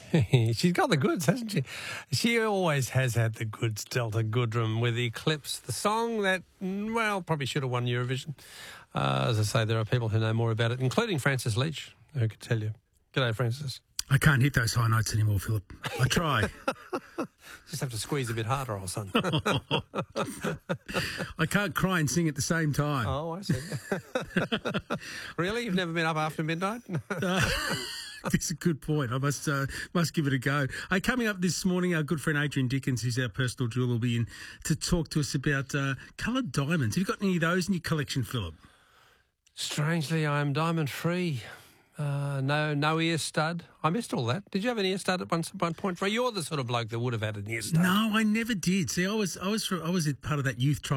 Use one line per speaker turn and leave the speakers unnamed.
She's got the goods, hasn't she? She always has had the goods, Delta Goodrem, with Eclipse, the song that, well, probably should have won Eurovision. As I say, there are people who know more about it, including Francis Leach, who could tell you. G'day, Francis.
I can't hit those high notes anymore, Philip. I try.
Just have to squeeze a bit harder, old son.
I can't cry and sing at the same time.
Oh, I see. Really? You've never been up after midnight?
It's a good point. I must give it a go. Coming up this morning, our good friend Adrian Dickens, who's our personal jeweller, will be in to talk to us about coloured diamonds. Have you got any of those in your collection, Philip?
Strangely, I am diamond-free. No ear stud. I missed all that. Did you have an ear stud at one point? You're the sort of bloke that would have had an ear stud.
No, I never did. See, I was part of that youth